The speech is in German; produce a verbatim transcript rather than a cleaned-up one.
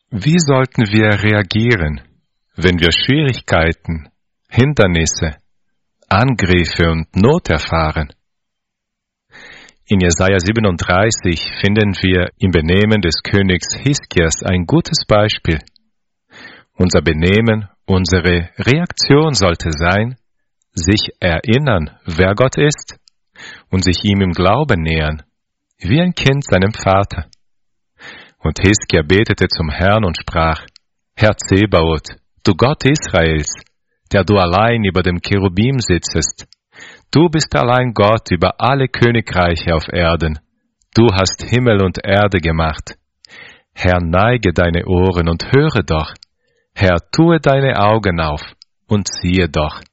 Wie sollten wir reagieren, wenn wir Schwierigkeiten, Hindernisse, Angriffe und Not erfahren? In Jesaja siebenunddreißig finden wir im Benehmen des Königs Hiskias ein gutes Beispiel. Unser Benehmen, unsere Reaktion sollte sein, sich erinnern, wer Gott ist, und sich ihm im Glauben nähern, wie ein Kind seinem Vater. Und Hiskia betete zum Herrn und sprach: Herr Zebaoth, du Gott Israels, der du allein über dem Cherubim sitzest, du bist allein Gott über alle Königreiche auf Erden. Du hast Himmel und Erde gemacht. Herr, neige deine Ohren und höre doch. Herr, tue deine Augen auf und siehe doch.